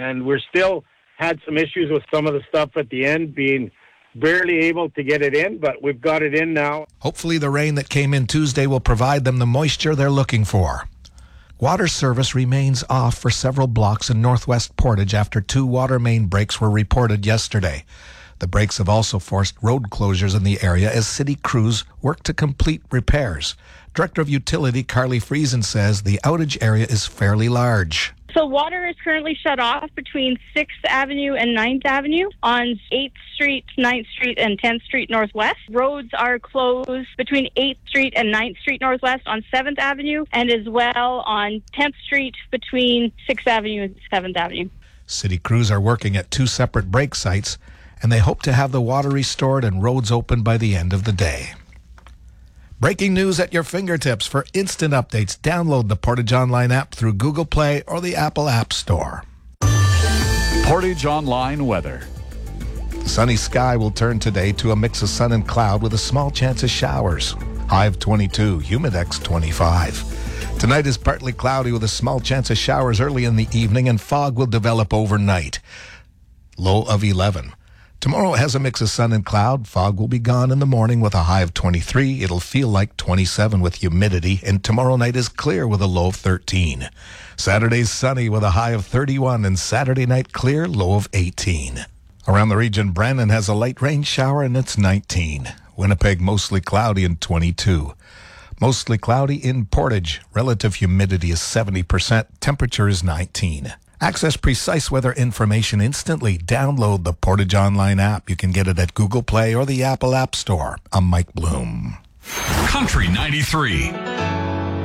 and we're still had some issues with some of the stuff at the end, being barely able to get it in, but we've got it in now. Hopefully the rain that came in Tuesday will provide them the moisture they're looking for. Water service remains off for several blocks in Northwest Portage after 2 water main breaks were reported yesterday. The breaks have also forced road closures in the area as city crews work to complete repairs. Director of Utility Carly Friesen says the outage area is fairly large. So water is currently shut off between 6th Avenue and 9th Avenue on 8th Street, 9th Street, and 10th Street Northwest. Roads are closed between 8th Street and 9th Street Northwest on 7th Avenue, and as well on 10th Street between 6th Avenue and 7th Avenue. City crews are working at 2 separate break sites, and they hope to have the water restored and roads open by the end of the day. Breaking news at your fingertips. For instant updates, download the Portage Online app through Google Play or the Apple App Store. Portage Online weather. Sunny sky will turn today to a mix of sun and cloud with a small chance of showers. High of 22, humidex 25. Tonight is partly cloudy with a small chance of showers early in the evening, and fog will develop overnight. Low of 11. Tomorrow has a mix of sun and cloud. Fog will be gone in the morning with a high of 23. It'll feel like 27 with humidity, and tomorrow night is clear with a low of 13. Saturday's sunny with a high of 31, and Saturday night clear, low of 18. Around the region, Brandon has a light rain shower, and it's 19. Winnipeg mostly cloudy and 22. Mostly cloudy in Portage. Relative humidity is 70%. Temperature is 19. Access precise weather information instantly. Download the Portage Online app. You can get it at Google Play or the Apple App Store. I'm Mike Bloom. Country 93.